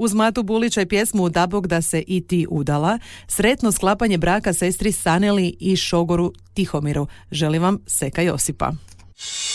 Uz Matu Bulića i pjesmu Dabog da se i ti udala, sretno sklapanje braka sestri Saneli i šogoru Tihomiru. Želim vam Seka Josipa.